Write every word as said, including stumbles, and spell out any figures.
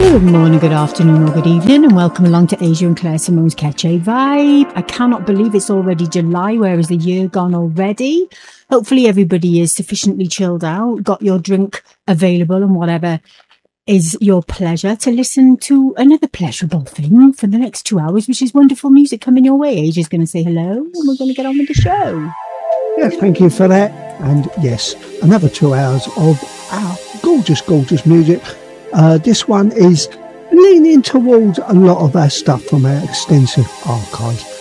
Good morning, good afternoon, or good evening, and welcome along to Asia and Claire Simone's Catch a Vibe. I cannot believe it's already July. Where is the year gone already? Hopefully everybody is sufficiently chilled out, got your drink available, and whatever is your pleasure to listen to another pleasurable thing for the next two hours, which is wonderful music coming your way. Asia's going to say hello, and we're going to get on with the show. Yeah, thank you for that. And yes, another two hours of our gorgeous, gorgeous music. Uh, this one is leaning towards a lot of our stuff from our extensive archives.